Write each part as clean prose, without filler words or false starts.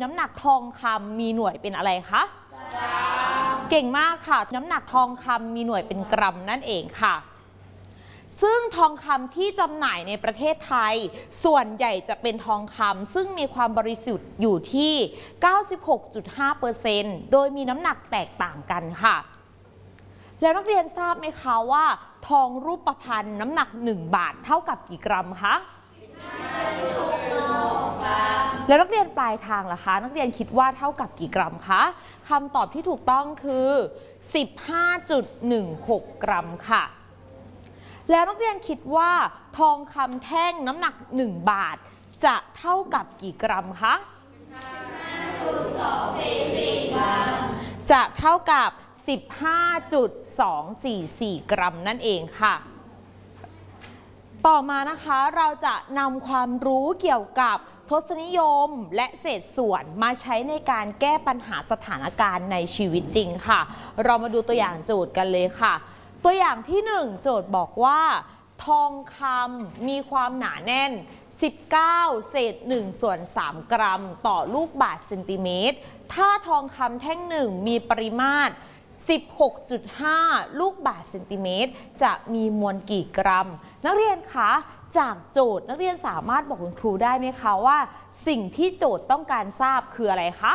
น้ำหนักทองคำมีหน่วยเป็นอะไรคะเก่งมากค่ะน้ำหนักทองคำมีหน่วยเป็นกรัมนั่นเองค่ะซึ่งทองคำที่จำหน่ายในประเทศไทยส่วนใหญ่จะเป็นทองคำซึ่งมีความบริสุทธิ์อยู่ที่ 96.5% โดยมีน้ำหนักแตกต่างกันค่ะแล้วนักเรียนทราบไหมคะว่าทองรูปพรรณน้ำหนัก1 บาทเท่ากับกี่กรัมคะแล้วนักเรียนปลายทางล่ะคะนักเรียนคิดว่าเท่ากับกี่กรัมคะคำตอบที่ถูกต้องคือ 15.16 กรัมค่ะแล้วนักเรียนคิดว่าทองคำแท่งน้ำหนัก1 บาทจะเท่ากับกี่กรัมคะ 15.244 กรัมจะเท่ากับ 15.244 กรัมนั่นเองค่ะต่อมานะคะเราจะนำความรู้เกี่ยวกับทศนิยมและเศษส่วนมาใช้ในการแก้ปัญหาสถานการณ์ในชีวิตจริงค่ะเรามาดูตัวอย่างโจทย์กันเลยค่ะตัวอย่างที่1โจทย์บอกว่าทองคำมีความหนาแน่น19เศษ1ส่วน3 กรัมต่อลูกบาศก์เซนติเมตรถ้าทองคำแท่ง1มีปริมาตร16.5 ลูกบาศก์เซนติเมตรจะมีมวลกี่กรัมนักเรียนคะจากโจทย์นักเรียนสามารถบอกคุณครูได้ไหมคะว่าสิ่งที่โจทย์ต้องการทราบคืออะไรคะ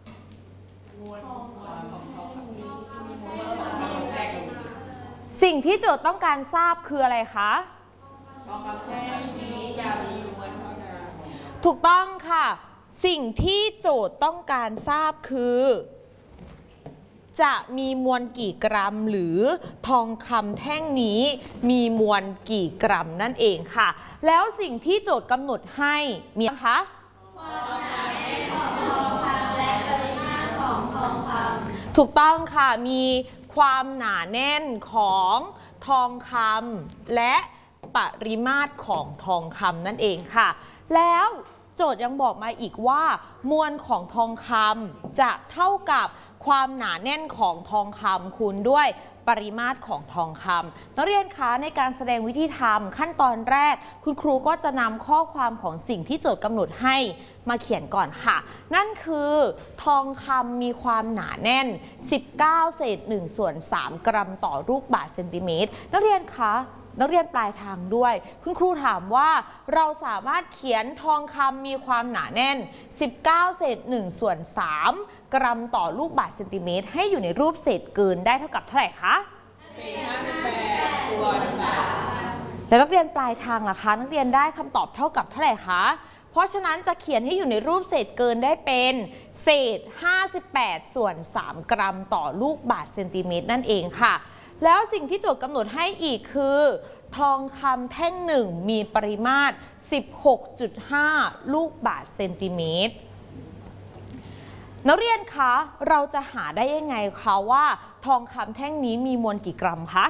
สิ่งที่โจทย์ต้องการทราบคืออะไรคะทองคำแท่งนี้จะมีมวลเท่านั้นถูกต้องค่ะสิ่งที่โจทย์ต้องการทราบคือจะมีมวลกี่กรัมหรือทองคำแท่งนี้มีมวลกี่กรัมนั่นเองค่ะแล้วสิ่งที่โจทย์กำหนดให้มีนะคะความหนาแน่นของทองคำและปริมาตรของทองคำถูกต้องค่ะมีความหนาแน่นของทองคำและปริมาตรของทองคำนั่นเองค่ะแล้วโจทย์ยังบอกมาอีกว่ามวลของทองคำจะเท่ากับความหนาแน่นของทองคำคูณด้วยปริมาตรของทองคำนักเรียนคะในการแสดงวิธีทำขั้นตอนแรกคุณครูก็จะนำข้อความของสิ่งที่โจทย์กำหนดให้มาเขียนก่อนค่ะนั่นคือทองคำมีความหนาแน่น19เศษ1ส่วน3 กรัมต่อลูกบาศก์เซนติเมตรนักเรียนคะนักเรียนปลายทางด้วยคุณครูถามว่าเราสามารถเขียนทองคำมีความหนาแน่น19เศษ1ส่วน3 กรัมต่อลูกบาศก์เซนติเมตรให้อยู่ในรูปเศษเกินได้เท่ากับเท่าไหร่คะ458ส่วน3แล้วนักเรียนปลายทางล่ะคะนักเรียนได้คำตอบเท่ากับเท่าไหร่คะเพราะฉะนั้นจะเขียนให้อยู่ในรูปเศษเกินได้เป็นเศษ58ส่วน3 กรัมต่อลูกบาศก์เซนติเมตรนั่นเองค่ะแล้วสิ่งที่โจทย์กำหนดให้อีกคือทองคำแท่ง1มีปริมาตร 16.5 ลูกบาศก์เซนติเมตรนักเรียนคะเราจะหาได้ยังไงคะว่าทองคำแท่งนี้มีมวลกี่กรัมคะ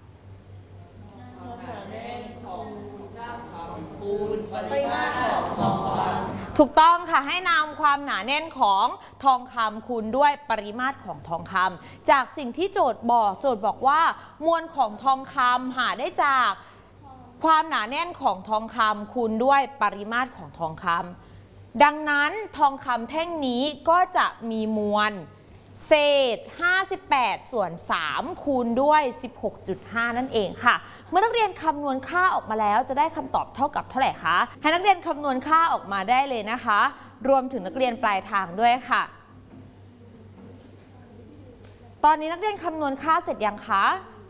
ปริมาตรของทองคำถูกต้องค่ะให้นำความหนาแน่นของทองคำคูณด้วยปริมาตรของทองคำจากสิ่งที่โจทย์บอกว่ามวลของทองคำหาได้จากความหนาแน่นของทองคำคูณด้วยปริมาตรของทองคำดังนั้นทองคำแท่งนี้ก็จะมีมวลเศษ58ส่วน3คูณด้วย 16.5 นั่นเองค่ะเมื่อนักเรียนคำนวณค่าออกมาแล้วจะได้คำตอบเท่ากับเท่าไหร่คะให้นักเรียนคำนวณค่าออกมาได้เลยนะคะรวมถึงนักเรียนปลายทางด้วยค่ะตอนนี้นักเรียนคำนวณค่าเสร็จยังคะ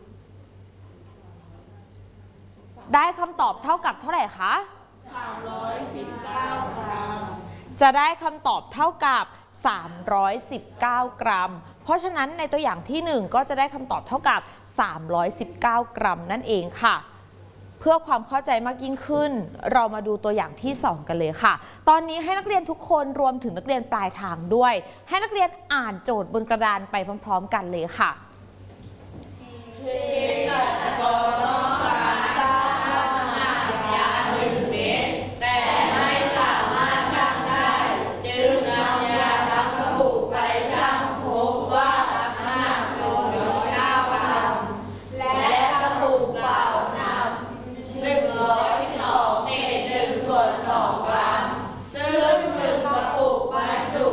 ได้คำตอบเท่ากับเท่าไหร่คะ319 กรัมจะได้คำตอบเท่ากับ319 กรัมเพราะฉะนั้นในตัวอย่างที่1ก็จะได้คำตอบเท่ากับ319 กรัมนั่นเองค่ะเพื่อความเข้าใจมากยิ่งขึ้นเรามาดูตัวอย่างที่2กันเลยค่ะตอนนี้ให้นักเรียนทุกคนรวมถึงนักเรียนปลายทางด้วยให้นักเรียนอ่านโจทย์บนกระดานไปพร้อมๆกันเลยค่ะ